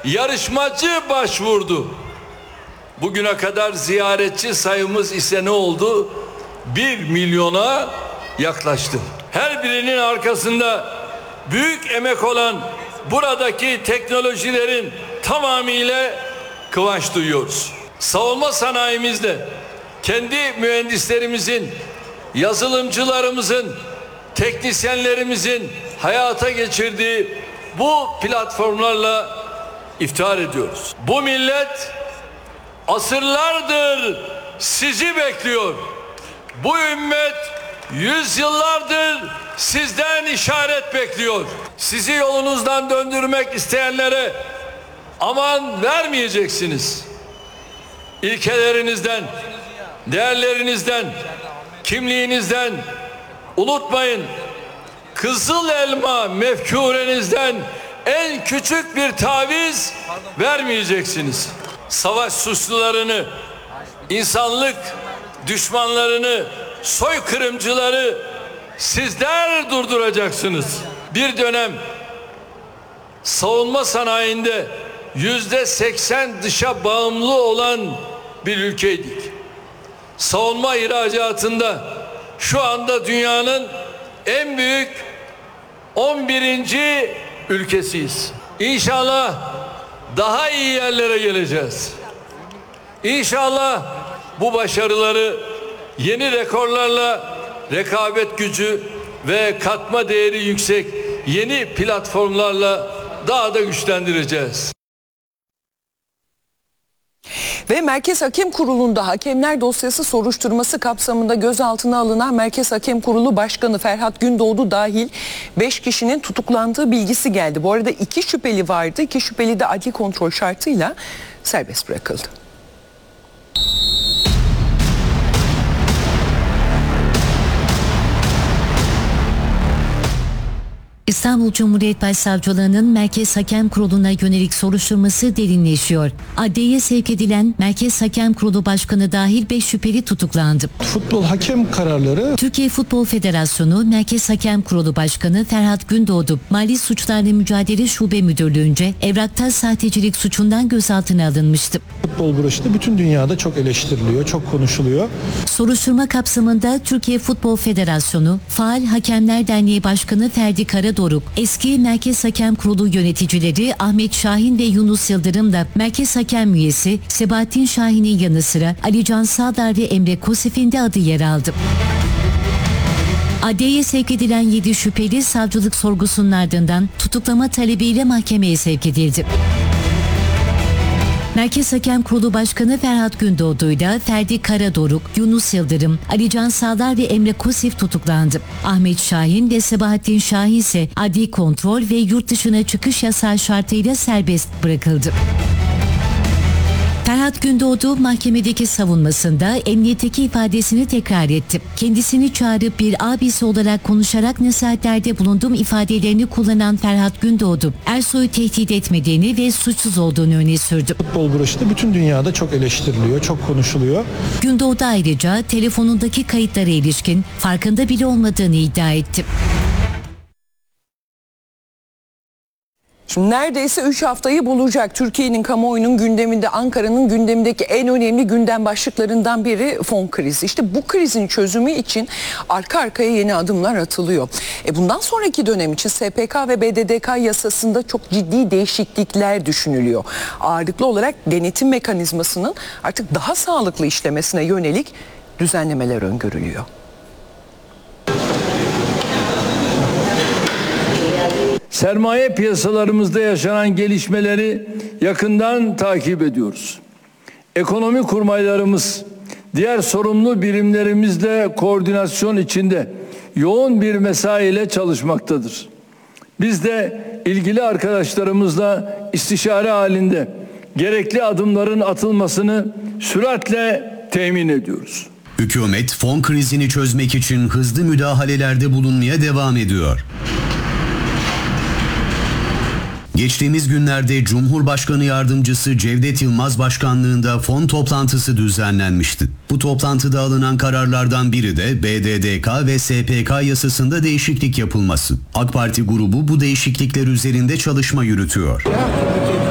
yarışmacı başvurdu. Bugüne kadar ziyaretçi sayımız ise ne oldu? 1 milyona yaklaştı. Her birinin arkasında büyük emek olan buradaki teknolojilerin tamamıyla kıvanç duyuyoruz. Savunma sanayimizde kendi mühendislerimizin, yazılımcılarımızın, teknisyenlerimizin hayata geçirdiği bu platformlarla iftihar ediyoruz. Bu millet asırlardır sizi bekliyor. Bu ümmet yüzyıllardır sizden işaret bekliyor. Sizi yolunuzdan döndürmek isteyenlere aman vermeyeceksiniz. İlkelerinizden, değerlerinizden, kimliğinizden unutmayın. Kızıl elma mefkurenizden en küçük bir taviz vermeyeceksiniz. Savaş suçlularını, insanlık düşmanlarını, soykırımcıları sizler durduracaksınız. Bir dönem savunma sanayinde %80 dışa bağımlı olan bir ülkeydik. Savunma ihracatında şu anda dünyanın en büyük 11. ülkesiyiz. İnşallah daha iyi yerlere geleceğiz. İnşallah bu başarıları yeni rekorlarla rekabet gücü ve katma değeri yüksek yeni platformlarla daha da güçlendireceğiz. Ve Merkez Hakem Kurulu'nda hakemler dosyası soruşturması kapsamında gözaltına alınan Merkez Hakem Kurulu Başkanı Ferhat Gündoğdu dahil 5 kişinin tutuklandığı bilgisi geldi. Bu arada 2 şüpheli vardı. 2 şüpheli de adli kontrol şartıyla serbest bırakıldı. İstanbul Cumhuriyet Başsavcılığı'nın Merkez Hakem Kurulu'na yönelik soruşturması derinleşiyor. Adliyeye sevk edilen Merkez Hakem Kurulu Başkanı dahil 5 şüpheli tutuklandı. Futbol hakem kararları. Türkiye Futbol Federasyonu Merkez Hakem Kurulu Başkanı Ferhat Gündoğdu, Mali Suçlarla Mücadele Şube Müdürlüğü'nce evrakta sahtecilik suçundan gözaltına alınmıştı. Futbol broşu bütün dünyada çok eleştiriliyor, çok konuşuluyor. Soruşturma kapsamında Türkiye Futbol Federasyonu Faal Hakemler Derneği Başkanı Ferdi Karadoruk, eski Merkez Hakem Kurulu yöneticileri Ahmet Şahin ve Yunus Yıldırım da Merkez Hakem üyesi Sebahattin Şahin'in yanı sıra Ali Can Sağdar ve Emre Kosif'in de adı yer aldı. Adliyeye sevk edilen 7 şüpheli savcılık sorgusunun ardından tutuklama talebiyle mahkemeye sevk edildi. Merkez Hakem Kurulu Başkanı Ferhat Gündoğdu'yla Ferdi Karadoruk, Yunus Yıldırım, Ali Can Sağdar ve Emre Kosif tutuklandı. Ahmet Şahin ve Sebahattin Şahin ise adli kontrol ve yurt dışına çıkış yasağı şartıyla serbest bırakıldı. Ferhat Gündoğdu mahkemedeki savunmasında emniyetteki ifadesini tekrar etti. Kendisini çağırıp bir abisi olarak konuşarak nasihatlerde bulunduğum ifadelerini kullanan Ferhat Gündoğdu, Ersoy'u tehdit etmediğini ve suçsuz olduğunu öne sürdü. Futbol broşu bütün dünyada çok eleştiriliyor, çok konuşuluyor. Gündoğdu ayrıca telefonundaki kayıtlara ilişkin farkında bile olmadığını iddia etti. Şimdi neredeyse 3 haftayı bulacak. Türkiye'nin kamuoyunun gündeminde, Ankara'nın gündemindeki en önemli gündem başlıklarından biri fon krizi. İşte bu krizin çözümü için arka arkaya yeni adımlar atılıyor. Bundan sonraki dönem için SPK ve BDDK yasasında çok ciddi değişiklikler düşünülüyor. Ağırlıklı olarak denetim mekanizmasının artık daha sağlıklı işlemesine yönelik düzenlemeler öngörülüyor. Sermaye piyasalarımızda yaşanan gelişmeleri yakından takip ediyoruz. Ekonomi kurmaylarımız, diğer sorumlu birimlerimizle koordinasyon içinde yoğun bir mesai ile çalışmaktadır. Biz de ilgili arkadaşlarımızla istişare halinde gerekli adımların atılmasını süratle temin ediyoruz. Hükümet fon krizini çözmek için hızlı müdahalelerde bulunmaya devam ediyor. Geçtiğimiz günlerde Cumhurbaşkanı Yardımcısı Cevdet Yılmaz başkanlığında fon toplantısı düzenlenmişti. Bu toplantıda alınan kararlardan biri de BDDK ve SPK yasasında değişiklik yapılması. AK Parti grubu bu değişiklikler üzerinde çalışma yürütüyor.